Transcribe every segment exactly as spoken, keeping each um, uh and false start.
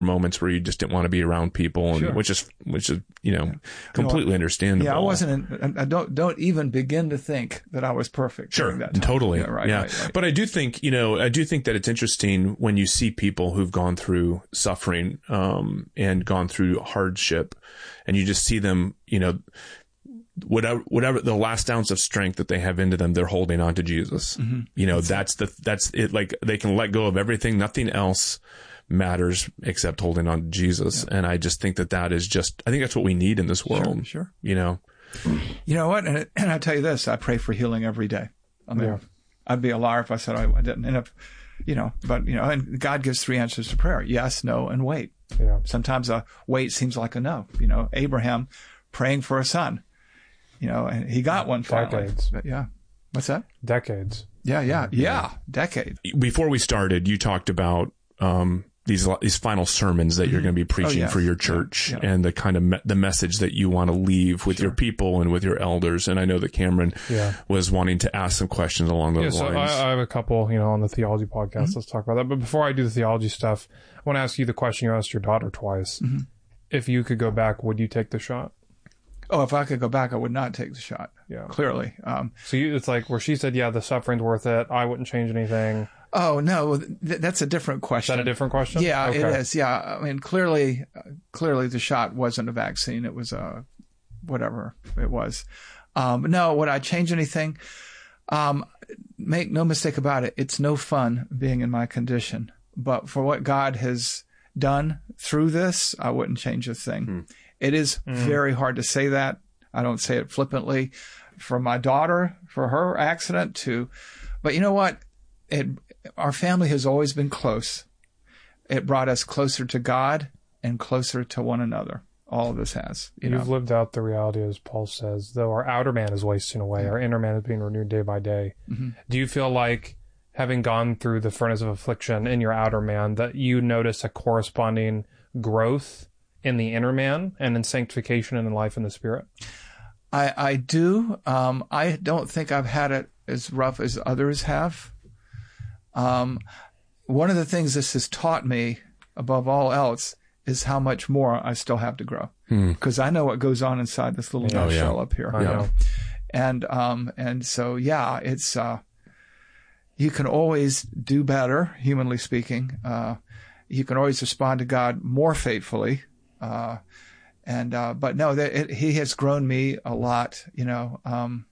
moments where you just didn't want to be around people, and Sure. which is, which is, you know, completely you know, understandable. Yeah, I wasn't, in, I don't, don't even begin to think that I was perfect. Sure. During that time. Totally. Yeah, right, yeah. right, right. But I do think, you know, I do think that it's interesting when you see people who've gone through suffering, um, and gone through hardship, and you just see them, you know, whatever, whatever the last ounce of strength that they have into them, they're holding on to Jesus. Mm-hmm. You know, that's, that's the, that's it. Like they can let go of everything. Nothing else matters except holding on to Jesus. Yeah. And I just think that that is just, I think that's what we need in this world. Sure, sure. You know, you know what? And, and I tell you this, I pray for healing every day. I mean, yeah. I'd be a liar if I said I, I didn't end up, you know, but you know, and God gives three answers to prayer. Yes, no, and wait. Yeah. Sometimes a wait seems like a no. You know, Abraham praying for a son, you know, and he got one finally. Decades. But yeah. What's that? Decades. Yeah, yeah, yeah. Decade. Before we started, you talked about, um, these, these final sermons that you're going to be preaching oh, yes. for your church, yeah, yeah. and the kind of me- the message that you want to leave with Sure. your people and with your elders. And I know that Cameron yeah. was wanting to ask some questions along those yeah, so lines. I, I have a couple, you know, on the theology podcast. Mm-hmm. Let's talk about that. But before I do the theology stuff, I want to ask you the question you asked your daughter twice. Mm-hmm. If you could go back, would you take the shot? Oh, if I could go back, I would not take the shot. Yeah. Clearly. Um, so you, it's like where she said, yeah, the suffering's worth it. I wouldn't change anything. Oh, no, th- that's a different question. Is that a different question? Yeah, okay. it is. Yeah. I mean, clearly, uh, clearly the shot wasn't a vaccine. It was a, whatever it was. Um, no, would I change anything? Um, make no mistake about it. It's no fun being in my condition, but for what God has done through this, I wouldn't change a thing. Hmm. It is mm. very hard to say that. I don't say it flippantly. For my daughter, for her accident to, but you know what? It, our family has always been close. It brought us closer to God and closer to one another. All of this has. You You've know? lived out the reality, as Paul says, though our outer man is wasting away, our inner man is being renewed day by day. Mm-hmm. Do you feel like, having gone through the furnace of affliction in your outer man, that you notice a corresponding growth in the inner man and in sanctification and in life in the Spirit? I, I do. Um, I don't think I've had it as rough as others have. Um, one of the things this has taught me, above all else, is how much more I still have to grow. Because hmm. I know what goes on inside this little oh, shell yeah. up here. I you know. know? And um, and so yeah, it's uh, you can always do better, humanly speaking. Uh, you can always respond to God more faithfully. Uh, and uh, but no, that it, He has grown me a lot. You know. Um,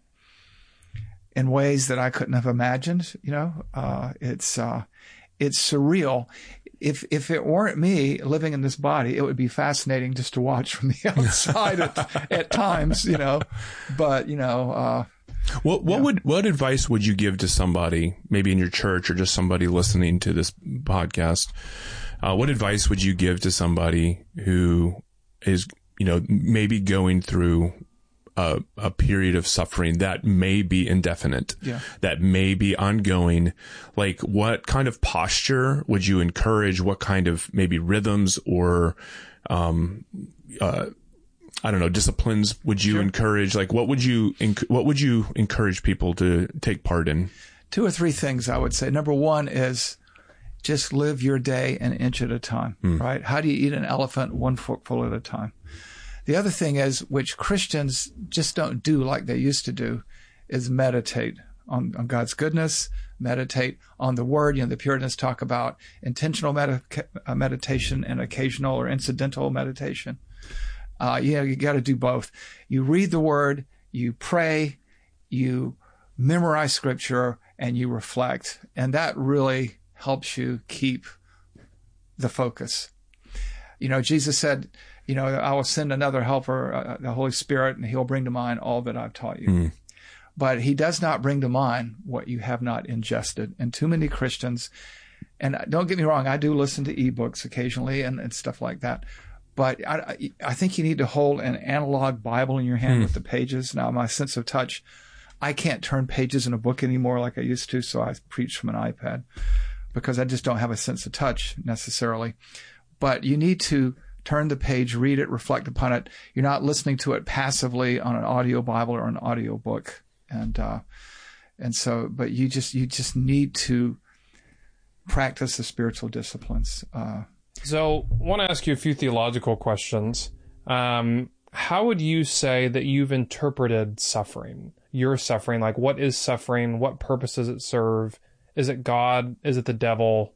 in ways that I couldn't have imagined, you know, uh, it's, uh, it's surreal. If, if it weren't me living in this body, it would be fascinating just to watch from the outside at, at times, you know, but, you know, uh, what, what yeah. would, what advice would you give to somebody, maybe in your church or just somebody listening to this podcast? Uh, what advice would you give to somebody who is, you know, maybe going through A, a period of suffering that may be indefinite, yeah. that may be ongoing? Like, what kind of posture would you encourage? What kind of maybe rhythms or, um, uh, I don't know, disciplines would you sure. encourage? Like, what would you, enc- what would you encourage people to take part in? Two or three things I would say. Number one is just live your day an inch at a time, mm. right? How do you eat an elephant one footful at a time? The other thing is, which Christians just don't do like they used to do, is meditate on, on God's goodness, meditate on the Word. You know, the Puritans talk about intentional med- uh, meditation and occasional or incidental meditation. Uh, you know, you got to do both. You read the Word, you pray, you memorize Scripture, and you reflect. And that really helps you keep the focus. You know, Jesus said, you know, I will send another helper, uh, the Holy Spirit, and he'll bring to mind all that I've taught you. Mm. But he does not bring to mind what you have not ingested. And too many Christians, and don't get me wrong, I do listen to ebooks occasionally and, and stuff like that. But I, I think you need to hold an analog Bible in your hand mm. with the pages. Now, my sense of touch, I can't turn pages in a book anymore like I used to, so I preach from an iPad because I just don't have a sense of touch necessarily. But you need to turn the page, read it, reflect upon it. You're not listening to it passively on an audio Bible or an audio book. And, uh, and so, but you just, you just need to practice the spiritual disciplines. Uh, So I want to ask you a few theological questions. Um, how would you say that you've interpreted suffering? Your suffering, like what is suffering? What purpose does it serve? Is it God? Is it the devil?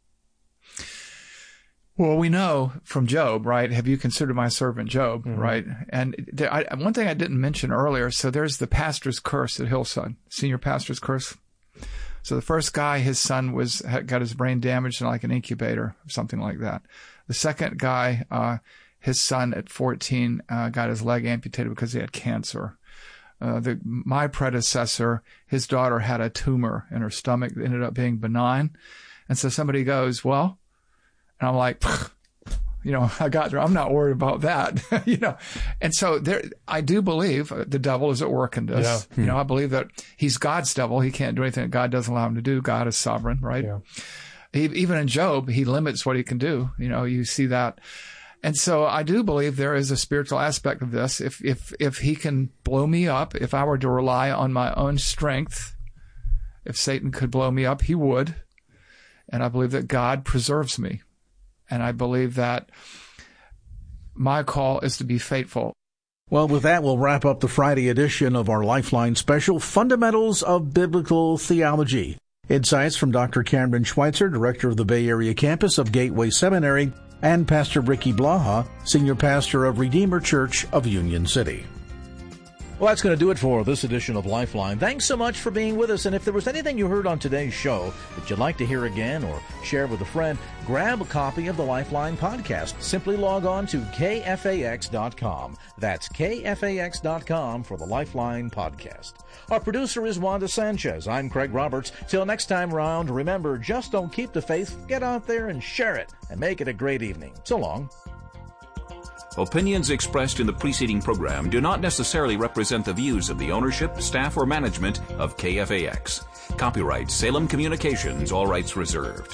Well, we know from Job, right? Have you considered my servant Job, mm-hmm. right? And there, I, one thing I didn't mention earlier, so there's the pastor's curse at Hillside, senior pastor's curse. So the first guy, his son was got his brain damaged in like an incubator, something like that. The second guy, uh, his son at fourteen uh, got his leg amputated because he had cancer. Uh, the, my predecessor, his daughter had a tumor in her stomach that ended up being benign. And so somebody goes, well, and I'm like, you know, I got there. I'm not worried about that, you know. And so there, I do believe the devil is at work in this. Yeah. Hmm. You know, I believe that he's God's devil. He can't do anything that God doesn't allow him to do. God is sovereign, right? Yeah. He, even in Job, he limits what he can do. You know, you see that. And so I do believe there is a spiritual aspect of this. If, if, if he can blow me up, if I were to rely on my own strength, if Satan could blow me up, he would. And I believe that God preserves me. And I believe that my call is to be faithful. Well, with that, we'll wrap up the Friday edition of our Lifeline special, Fundamentals of Biblical Theology. Insights from Doctor Cameron Schweitzer, director of the Bay Area campus of Gateway Seminary, and Pastor Ricky Blaha, senior pastor of Redeemer Church of Union City. Well, that's going to do it for this edition of Lifeline. Thanks so much for being with us. And if there was anything you heard on today's show that you'd like to hear again or share with a friend, grab a copy of the Lifeline podcast. Simply log on to K F A X dot com. That's K F A X dot com for the Lifeline podcast. Our producer is Wanda Sanchez. I'm Craig Roberts. Till next time round, remember, just don't keep the faith. Get out there and share it and make it a great evening. So long. Opinions expressed in the preceding program do not necessarily represent the views of the ownership, staff, or management of K F A X. Copyright Salem Communications, all rights reserved.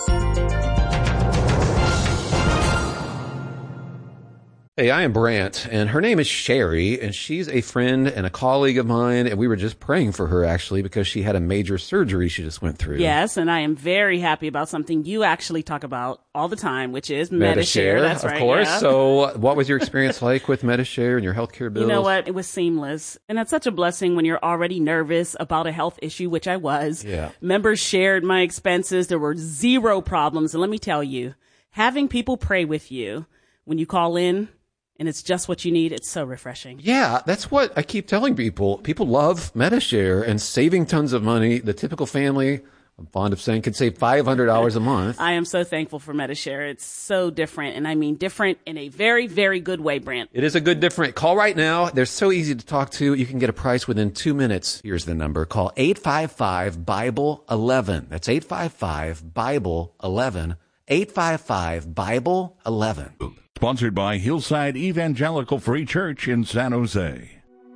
Hey, I am Brant, and her name is Sherry, and she's a friend and a colleague of mine, and we were just praying for her, actually, because she had a major surgery she just went through. Yes, and I am very happy about something you actually talk about all the time, which is Medi-Share. Medi-Share, That's of right, course. Yeah. So what was your experience like with Medi-Share and your healthcare bills? You know what? It was seamless. And that's such a blessing when you're already nervous about a health issue, which I was. Yeah. Members shared my expenses. There were zero problems. And let me tell you, having people pray with you when you call in, and it's just what you need, it's so refreshing. Yeah, that's what I keep telling people. People love Medi-Share and saving tons of money. The typical family, I'm fond of saying, could save five hundred dollars a month. I am so thankful for Medi-Share. It's so different, and I mean different in a very, very good way, Brant. It is a good different. Call right now. They're so easy to talk to. You can get a price within two minutes. Here's the number. Call eight five five, Bible eleven. That's eight five five, Bible eleven. eight five five, Bible eleven. Sponsored by Hillside Evangelical Free Church in San Jose.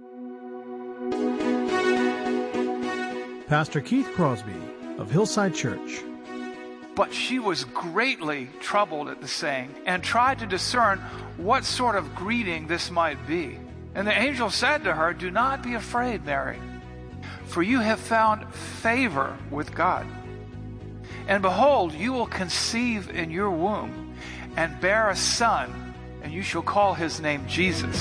Pastor Keith Crosby of Hillside Church. But she was greatly troubled at the saying and tried to discern what sort of greeting this might be. And the angel said to her, "Do not be afraid, Mary, for you have found favor with God. And behold, you will conceive in your womb and bear a son, and you shall call his name Jesus."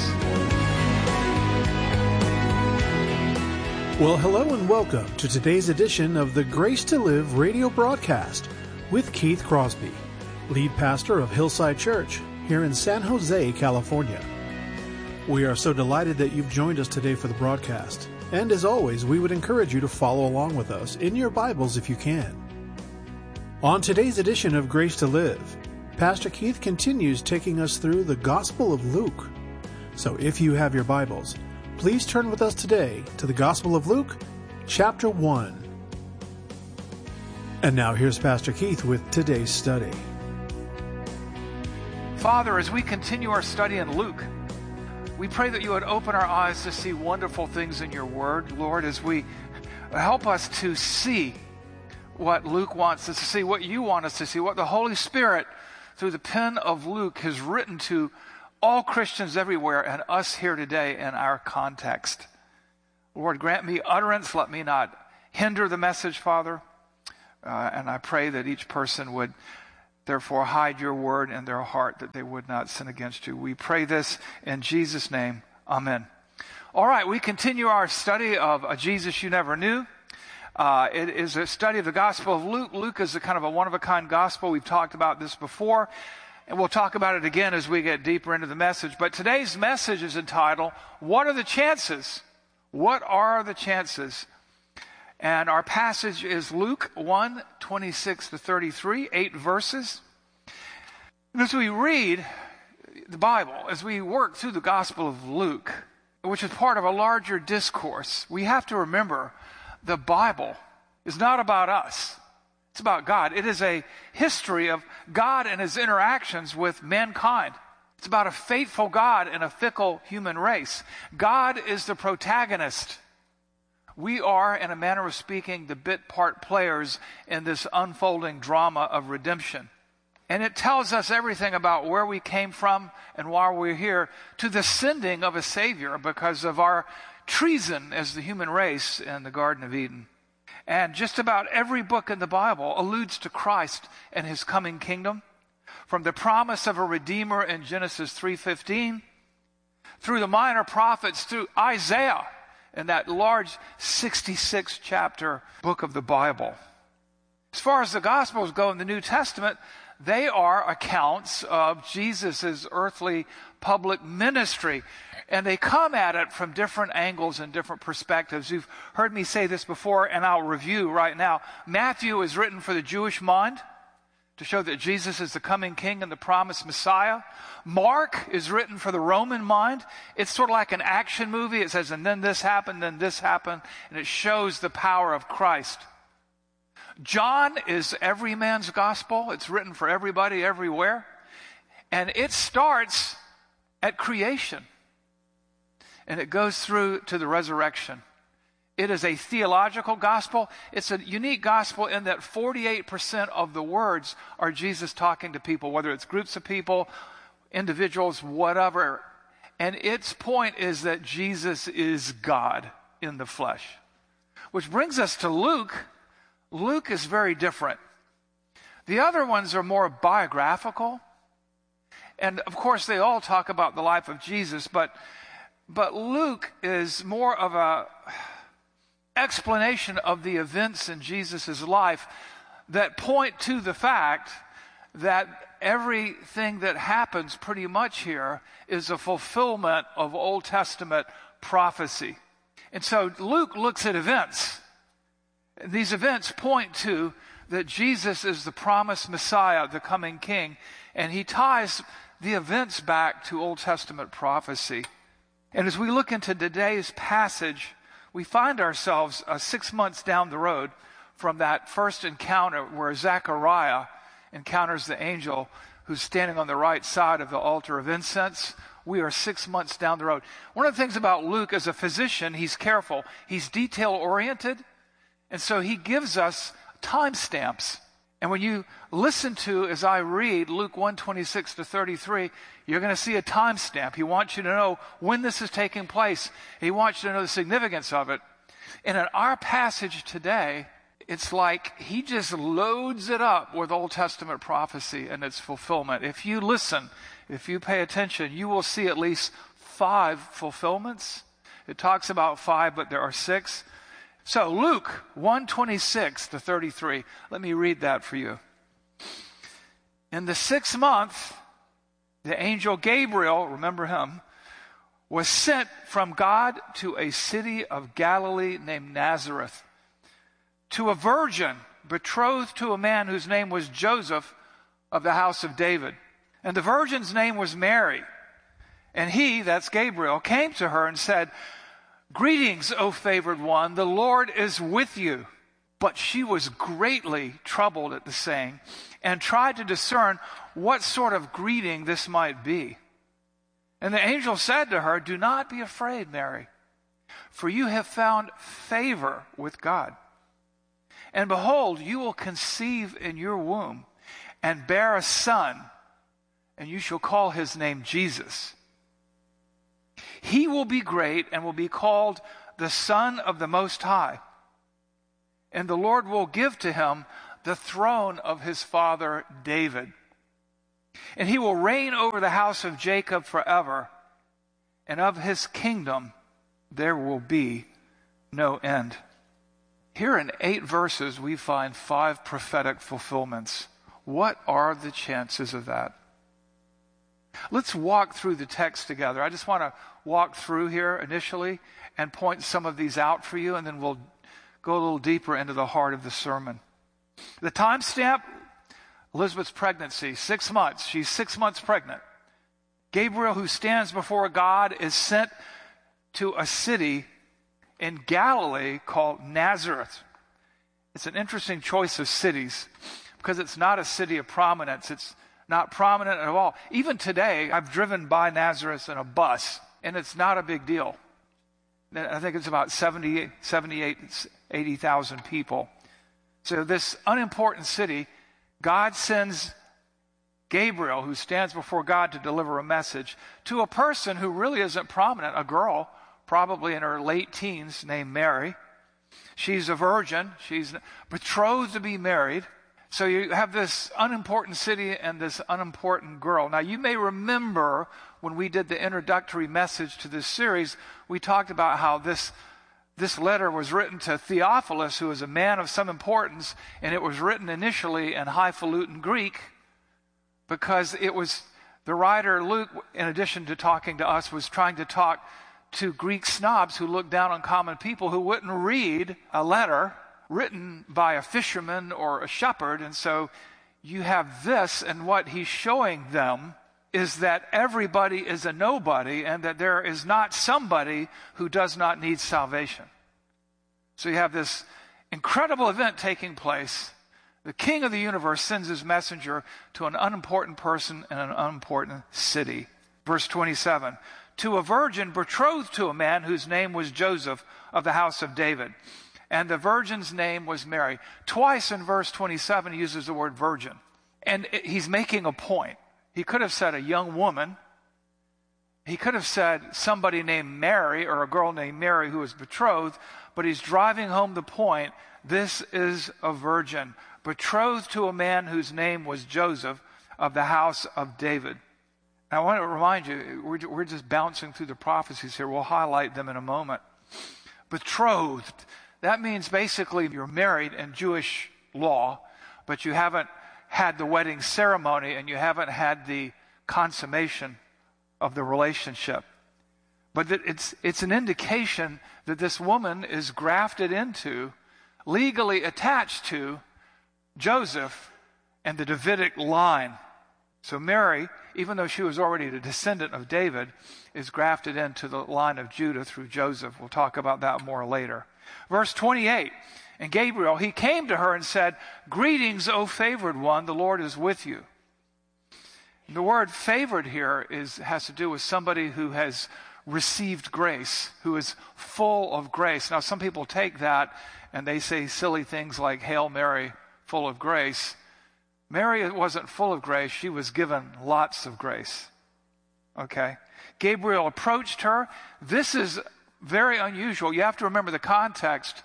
Well, hello and welcome to today's edition of the Grace to Live radio broadcast with Keith Crosby, lead pastor of Hillside Church here in San Jose, California. We are so delighted that you've joined us today for the broadcast. And as always, we would encourage you to follow along with us in your Bibles if you can. On today's edition of Grace to Live, Pastor Keith continues taking us through the Gospel of Luke. So if you have your Bibles, please turn with us today to the Gospel of Luke, chapter one. And now here's Pastor Keith with today's study. Father, as we continue our study in Luke, we pray that you would open our eyes to see wonderful things in your word, Lord, as we help us to see what Luke wants us to see, what you want us to see, what the Holy Spirit through the pen of Luke has written to all Christians everywhere and us here today in our context. Lord, grant me utterance. Let me not hinder the message, Father. Uh, and I pray that each person would Therefore, hide your word in their heart that they would not sin against you. We pray this in Jesus' name. Amen. All right, we continue our study of a Jesus you never knew. Uh, it is a study of the Gospel of Luke. Luke is a kind of a one-of-a-kind gospel. We've talked about this before, and we'll talk about it again as we get deeper into the message. But today's message is entitled, What Are the Chances? What are the chances? And our passage is Luke one, twenty-six to thirty-three, eight verses. And as we read the Bible, as we work through the Gospel of Luke, which is part of a larger discourse, we have to remember the Bible is not about us. It's about God. It is a history of God and his interactions with mankind. It's about a faithful God and a fickle human race. God is the protagonist. We are, in a manner of speaking, the bit part players in this unfolding drama of redemption. And it tells us everything about where we came from and why we're here, to the sending of a Savior because of our treason as the human race in the Garden of Eden. And just about every book in the Bible alludes to Christ and his coming kingdom, from the promise of a Redeemer in Genesis three fifteen, through the minor prophets, through Isaiah in that large sixty-six chapter book of the Bible. As far as the Gospels go in the New Testament, they are accounts of Jesus' earthly public ministry. And they come at it from different angles and different perspectives. You've heard me say this before, and I'll review right now. Matthew is written for the Jewish mind, to show that Jesus is the coming king and the promised Messiah. Mark is written for the Roman mind. It's sort of like an action movie. It says, and then this happened, then this happened, and it shows the power of Christ. John is every man's gospel. It's written for everybody, everywhere. And it starts at creation. And it goes through to the resurrection. It is a theological gospel. It's a unique gospel in that forty-eight percent of the words are Jesus talking to people, whether it's groups of people, individuals, whatever. And its point is that Jesus is God in the flesh. Which brings us to Luke. Luke is very different. The other ones are more biographical. And of course, they all talk about the life of Jesus, but But Luke is more of a explanation of the events in Jesus' life that point to the fact that everything that happens pretty much here is a fulfillment of Old Testament prophecy. And so Luke looks at events. These events point to that Jesus is the promised Messiah, the coming King, and he ties the events back to Old Testament prophecy. And as we look into today's passage, we find ourselves uh, six months down the road from that first encounter where Zechariah encounters the angel who's standing on the right side of the altar of incense. We are six months down the road. One of the things about Luke, as a physician, he's careful. He's detail-oriented, and so he gives us timestamps. And when you listen to, as I read, Luke one, twenty-six to thirty-three, you're going to see a timestamp. He wants you to know when this is taking place. He wants you to know the significance of it. And in our passage today, it's like he just loads it up with Old Testament prophecy and its fulfillment. If you listen, if you pay attention, you will see at least five fulfillments. It talks about five, but there are six. So Luke one, twenty-six to thirty-three. Let me read that for you. In the sixth month, the angel Gabriel, remember him, was sent from God to a city of Galilee named Nazareth, to a virgin betrothed to a man whose name was Joseph of the house of David. And the virgin's name was Mary. And he, that's Gabriel, came to her and said, "Greetings, O favored one, the Lord is with you." But she was greatly troubled at the saying and tried to discern what sort of greeting this might be. And the angel said to her, "Do not be afraid, Mary, for you have found favor with God. And behold, you will conceive in your womb and bear a son, and you shall call his name Jesus. He will be great and will be called the Son of the Most High. And the Lord will give to him the throne of his father David. And he will reign over the house of Jacob forever, and of his kingdom there will be no end. Here in eight verses, we find five prophetic fulfillments. What are the chances of that? Let's walk through the text together. I just want to walk through here initially and point some of these out for you, and then we'll go a little deeper into the heart of the sermon. The timestamp, Elizabeth's pregnancy, six months. She's six months pregnant. Gabriel, who stands before God, is sent to a city in Galilee called Nazareth. It's an interesting choice of cities because it's not a city of prominence. It's not prominent at all. Even today, I've driven by Nazareth in a bus, and it's not a big deal. I think it's about seventy, seventy-eight, eighty thousand people. So this unimportant city, God sends Gabriel, who stands before God to deliver a message, to a person who really isn't prominent, a girl, probably in her late teens, named Mary. She's a virgin. She's betrothed to be married. So you have this unimportant city and this unimportant girl. Now, you may remember when we did the introductory message to this series, we talked about how this This letter was written to Theophilus, who was a man of some importance, and it was written initially in highfalutin Greek because it was, the writer Luke, in addition to talking to us, was trying to talk to Greek snobs who looked down on common people who wouldn't read a letter written by a fisherman or a shepherd. And so you have this, and what he's showing them is that everybody is a nobody and that there is not somebody who does not need salvation. So you have this incredible event taking place. The King of the universe sends his messenger to an unimportant person in an unimportant city. Verse twenty-seven, to a virgin betrothed to a man whose name was Joseph of the house of David. And the virgin's name was Mary. Twice in verse twenty-seven, he uses the word virgin. And he's making a point. He could have said a young woman. He could have said somebody named Mary or a girl named Mary who was betrothed, but he's driving home the point. This is a virgin, betrothed to a man whose name was Joseph of the house of David. Now, I want to remind you, we're, we're just bouncing through the prophecies here. We'll highlight them in a moment. Betrothed, that means basically you're married in Jewish law, but you haven't had the wedding ceremony and you haven't had the consummation of the relationship. But that it's it's an indication that this woman is grafted into, legally attached to Joseph and the Davidic line. So Mary, even though she was already a descendant of David, is grafted into the line of Judah through Joseph. We'll talk about that more later. Verse twenty-eight, and Gabriel, he came to her and said, greetings, O favored one, the Lord is with you. And the word favored here is has to do with somebody who has received grace, who is full of grace. Now, some people take that and they say silly things like, Hail Mary, full of grace. Mary wasn't full of grace. She was given lots of grace. Okay? Gabriel approached her. This is very unusual. You have to remember the context.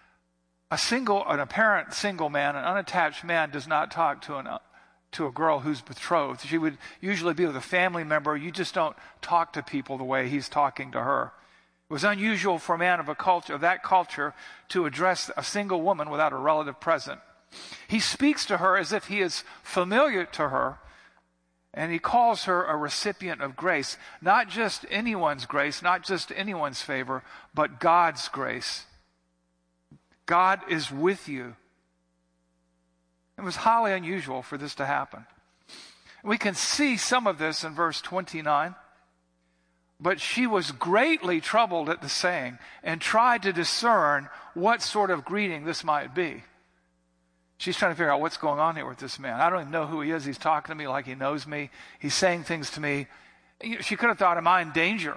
A single, an apparent single man, an unattached man, does not talk to an to a girl who's betrothed. She would usually be with a family member. You just don't talk to people the way he's talking to her. It was unusual for a man of a culture, of that culture, to address a single woman without a relative present. He speaks to her as if he is familiar to her, and he calls her a recipient of grace. Not just anyone's grace, not just anyone's favor, but God's grace. God is with you. It was highly unusual for this to happen. We can see some of this in verse twenty-nine. But she was greatly troubled at the saying and tried to discern what sort of greeting this might be. She's trying to figure out what's going on here with this man. I don't even know who he is. He's talking to me like he knows me. He's saying things to me. She could have thought, am I in danger?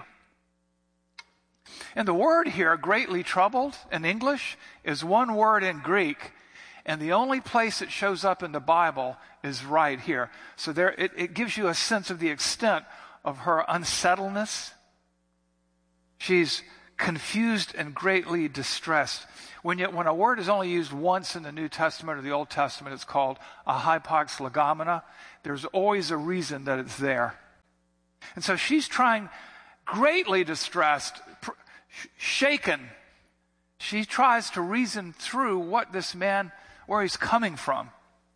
And the word here, greatly troubled, in English, is one word in Greek. And the only place it shows up in the Bible is right here. So there, it, it gives you a sense of the extent of her unsettledness. She's confused and greatly distressed. When, you, when a word is only used once in the New Testament or the Old Testament, it's called a hypox legomena. There's always a reason that it's there. And so she's trying, greatly distressed, pr- shaken. She tries to reason through what this man, where he's coming from.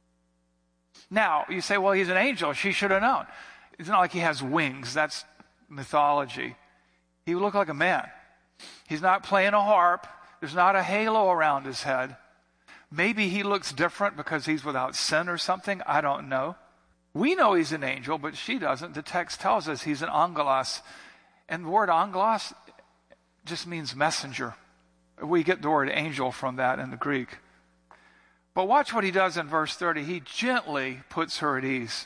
Now, you say, well, he's an angel. She should have known. It's not like he has wings. That's mythology. He would look like a man. He's not playing a harp. There's not a halo around his head. Maybe he looks different because he's without sin or something. I don't know. We know he's an angel, but she doesn't. The text tells us he's an angelos. And the word angelos just means messenger. We get the word angel from that in the Greek. But watch what he does in verse thirty. He gently puts her at ease.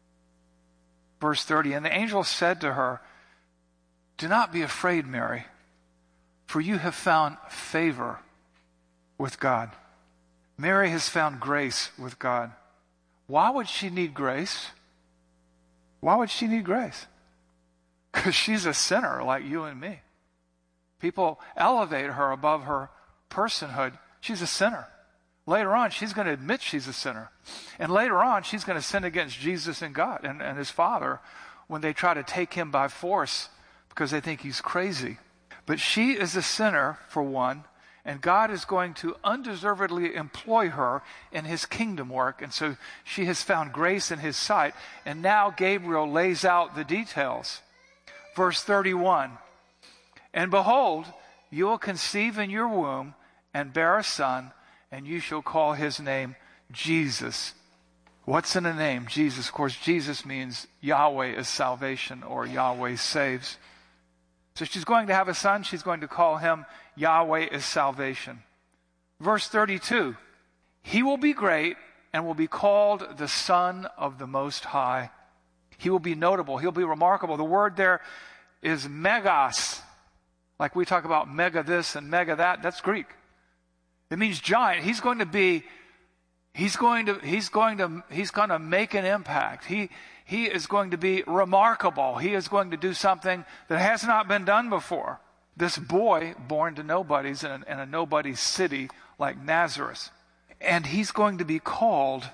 Verse thirty, and the angel said to her, do not be afraid, Mary, for you have found favor with God. Mary has found grace with God. Why would she need grace? Why would she need grace? Because she's a sinner like you and me. People elevate her above her personhood. She's a sinner. Later on, she's going to admit she's a sinner. And later on, she's going to sin against Jesus and God and, and his Father when they try to take him by force because they think he's crazy. But she is a sinner, for one, and God is going to undeservedly employ her in his kingdom work. And so she has found grace in his sight. And now Gabriel lays out the details. Verse thirty-one, and behold, you will conceive in your womb and bear a son, and you shall call his name Jesus. What's in a name? Jesus. Of course, Jesus means Yahweh is salvation, or Yahweh saves. So she's going to have a son. She's going to call him Yahweh is salvation. Verse thirty-two, he will be great and will be called the Son of the Most High. He will be notable. He'll be remarkable. The word there is megas. Like we talk about mega this and mega that. That's Greek. It means giant. He's going to be, he's going to, he's going to, he's going to make an impact. He, he is going to be remarkable. He is going to do something that has not been done before. This boy born to nobodies in a, in a nobody city like Nazareth. And he's going to be called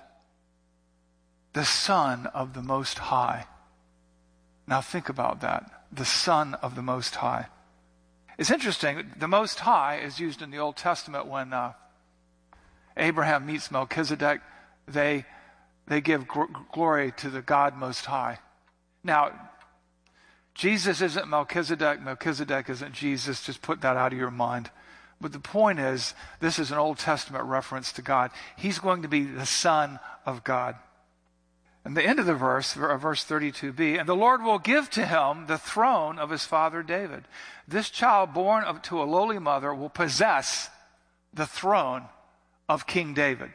the Son of the Most High. Now think about that. The Son of the Most High. It's interesting. The Most High is used in the Old Testament when uh, Abraham meets Melchizedek. They they give gr- glory to the God Most High. Now, Jesus isn't Melchizedek. Melchizedek isn't Jesus. Just put that out of your mind. But the point is, this is an Old Testament reference to God. He's going to be the Son of God. And the end of the verse, verse thirty-two b, and the Lord will give to him the throne of his father David. This child born of, to a lowly mother will possess the throne of King David.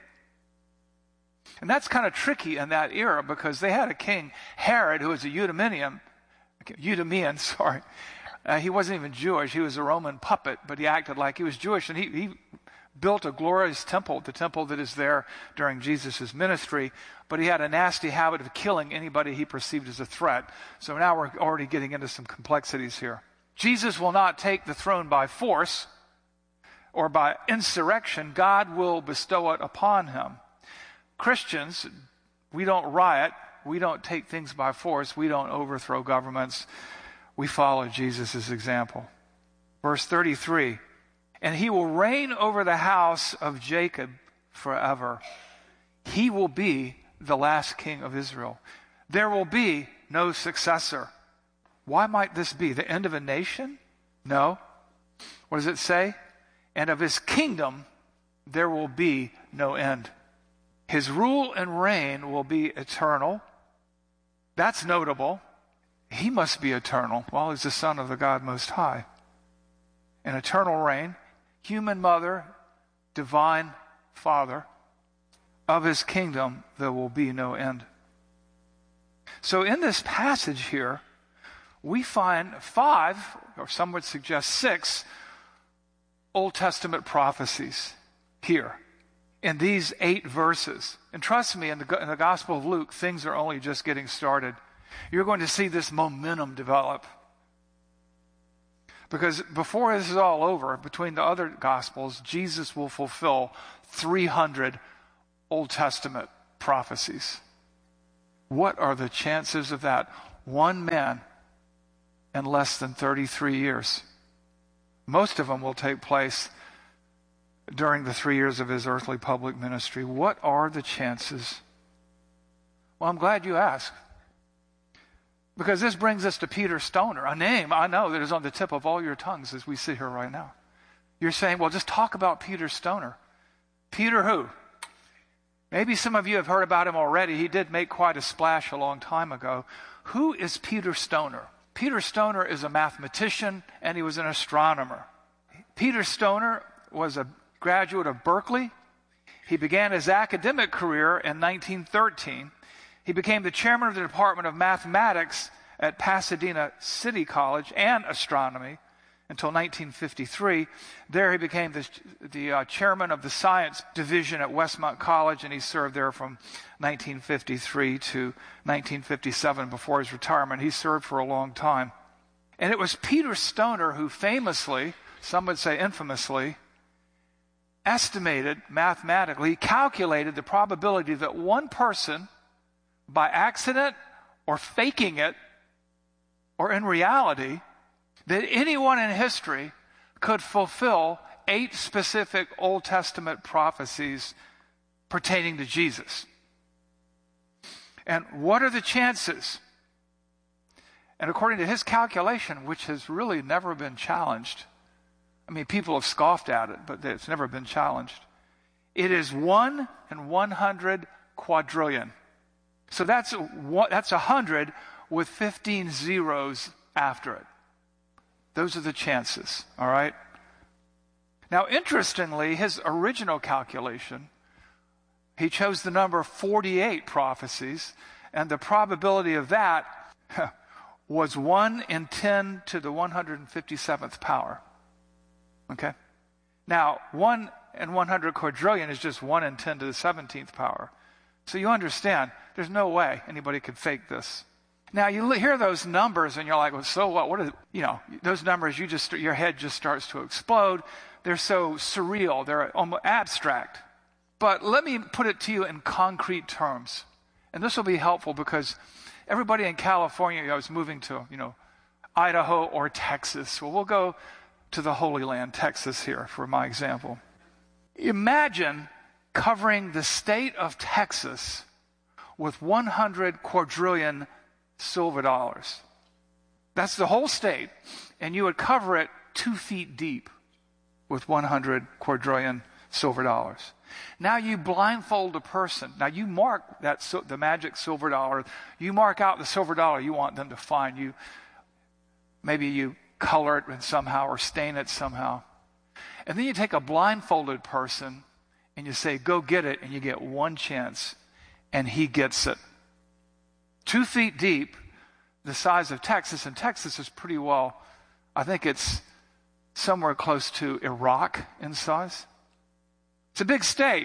And that's kind of tricky in that era because they had a king, Herod, who was a Eudemian, Eudemian, sorry. Uh, he wasn't even Jewish. He was a Roman puppet, but he acted like he was Jewish. And he, he built a glorious temple, the temple that is there during Jesus' ministry. But he had a nasty habit of killing anybody he perceived as a threat. So now we're already getting into some complexities here. Jesus will not take the throne by force or by insurrection. God will bestow it upon him. Christians, we don't riot. We don't take things by force. We don't overthrow governments. We follow Jesus' example. Verse thirty-three, and he will reign over the house of Jacob forever. He will be the last king of Israel. There will be no successor. Why might this be? The end of a nation? No. What does it say? And of his kingdom there will be no end. His rule and reign will be eternal. That's notable. He must be eternal. Well, he's the Son of the God Most High. An eternal reign, human mother, divine Father. Of his kingdom there will be no end. So in this passage here, we find five, or some would suggest six, Old Testament prophecies here in these eight verses. And trust me, in the, in the Gospel of Luke, things are only just getting started. You're going to see this momentum develop. Because before this is all over, between the other Gospels, Jesus will fulfill three hundred Old Testament prophecies. What are the chances of that? One man in less than thirty-three years. Most of them will take place during the three years of his earthly public ministry. What are the chances? Well, I'm glad you asked. Because this brings us to Peter Stoner, a name I know that is on the tip of all your tongues as we sit here right now. You're saying, well, just talk about Peter Stoner. Peter who? Maybe some of you have heard about him already. He did make quite a splash a long time ago. Who is Peter Stoner? Peter Stoner is a mathematician and he was an astronomer. Peter Stoner was a graduate of Berkeley. He began his academic career in nineteen thirteen. He became the chairman of the Department of Mathematics at Pasadena City College and Astronomy until nineteen fifty-three. There he became the, the uh, chairman of the science division at Westmont College, and he served there from nineteen fifty-three to nineteen fifty-seven before his retirement. He served for a long time. And it was Peter Stoner who famously, some would say infamously, estimated mathematically, calculated the probability that one person, by accident or faking it, or in reality, that anyone in history could fulfill eight specific Old Testament prophecies pertaining to Jesus. And what are the chances? And according to his calculation, which has really never been challenged, I mean, people have scoffed at it, but it's never been challenged. It is one in one hundred quadrillion. So that's that's a hundred with fifteen zeros after it. Those are the chances, all right? Now, interestingly, his original calculation, he chose the number forty-eight prophecies, and the probability of that was one in ten to the one hundred fifty-seventh power. Okay? Now, one in one hundred quadrillion is just one in ten to the seventeenth power. So you understand, there's no way anybody could fake this. Now, you hear those numbers and you're like, well, so what? What is, you know, those numbers, you just, your head just starts to explode. They're so surreal. They're almost abstract. But let me put it to you in concrete terms. And this will be helpful because everybody in California, you know, is moving to, you know, Idaho or Texas. Well, we'll go to the Holy Land, Texas here for my example. Imagine covering the state of Texas with one hundred quadrillion silver dollars. That's the whole state, and you would cover it two feet deep with one hundred quadrillion silver dollars. Now you blindfold a person. Now you mark that the magic silver dollar. You mark out the silver dollar you want them to find. You maybe you color it somehow or stain it somehow. And then you take a blindfolded person and you say, go get it, and you get one chance, and he gets it. Two feet deep, the size of Texas, and Texas is pretty well, I think it's somewhere close to Iraq in size. It's a big state.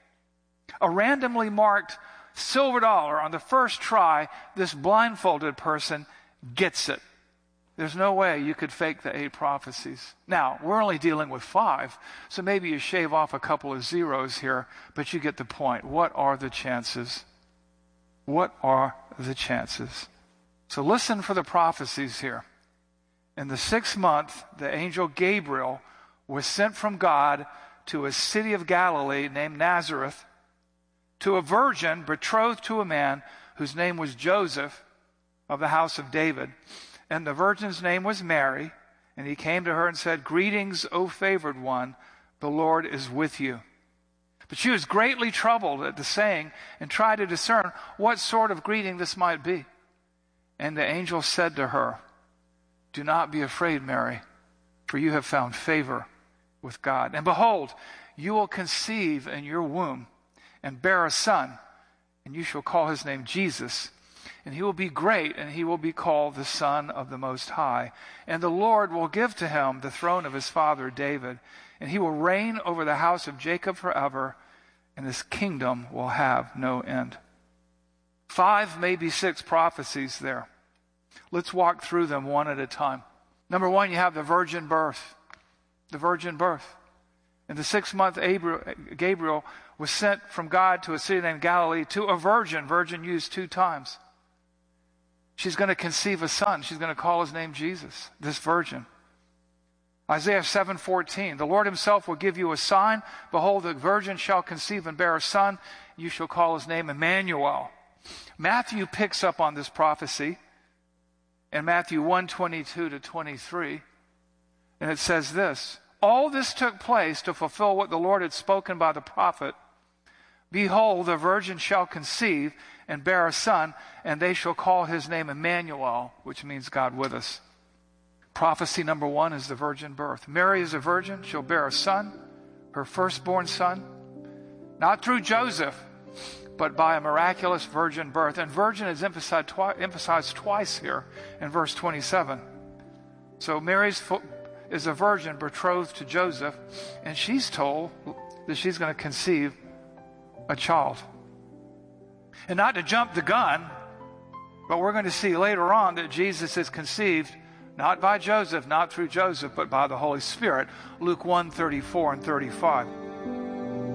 A randomly marked silver dollar on the first try, this blindfolded person gets it. There's no way you could fake the eight prophecies. Now, we're only dealing with five, so maybe you shave off a couple of zeros here, but you get the point. What are the chances? What are the chances? So listen for the prophecies here. In the sixth month, the angel Gabriel was sent from God to a city of Galilee named Nazareth, to a virgin betrothed to a man whose name was Joseph of the house of David. And the virgin's name was Mary. And he came to her and said, greetings, O favored one, the Lord is with you. But she was greatly troubled at the saying and tried to discern what sort of greeting this might be. And the angel said to her, do not be afraid, Mary, for you have found favor with God. And behold, you will conceive in your womb and bear a son, and you shall call his name Jesus. And he will be great, and he will be called the Son of the Most High. And the Lord will give to him the throne of his father David, and he will reign over the house of Jacob forever, and his kingdom will have no end. Five, maybe six prophecies there. Let's walk through them one at a time. Number one, you have the virgin birth. The virgin birth. In the sixth month, Gabriel was sent from God to a city named Galilee to a virgin. Virgin used two times. She's going to conceive a son. She's going to call his name Jesus, this virgin. Isaiah seven fourteen, the Lord himself will give you a sign. Behold, the virgin shall conceive and bear a son. You shall call his name Emmanuel. Matthew picks up on this prophecy in Matthew one twenty-two to twenty-three. And it says this, all this took place to fulfill what the Lord had spoken by the prophet. Behold, the virgin shall conceive and bear a son, and they shall call his name Emmanuel, which means God with us. Prophecy number one is the virgin birth. Mary is a virgin. She'll bear a son, her firstborn son, not through Joseph, but by a miraculous virgin birth. And virgin is emphasized, twi- emphasized twice here in verse twenty-seven. So Mary's fo- is a virgin betrothed to Joseph, and she's told that she's going to conceive a child. And not to jump the gun, but we're going to see later on that Jesus is conceived not by Joseph, not through Joseph, but by the Holy Spirit. Luke one thirty-four and thirty-five.